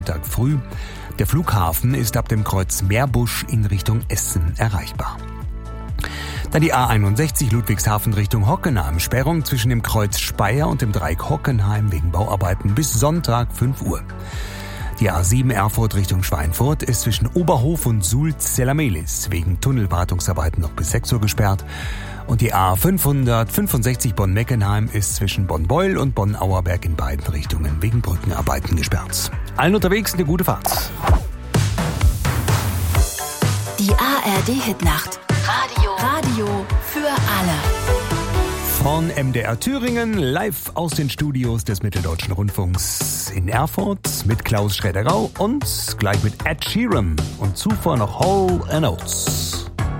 Tag früh. Der Flughafen ist ab dem Kreuz Meerbusch in Richtung Essen erreichbar. Dann die A61 Ludwigshafen Richtung Hockenheim. Sperrung zwischen dem Kreuz Speyer und dem Dreieck Hockenheim wegen Bauarbeiten bis Sonntag 5 Uhr. Die A7 Erfurt Richtung Schweinfurt ist zwischen Oberhof und Sulz-Zelamelis wegen Tunnelwartungsarbeiten noch bis 6 Uhr gesperrt. Und die A565 Bonn-Meckenheim ist zwischen Bonn-Beul und Bonn-Auerberg in beiden Richtungen wegen Brückenarbeiten gesperrt. Allen unterwegs eine gute Fahrt. Die ARD-Hitnacht. Radio für alle. Von MDR Thüringen, live aus den Studios des Mitteldeutschen Rundfunks in Erfurt mit Klaus Schroeder-Rau und gleich mit Ed Sheeran und zuvor noch Hall & Oates.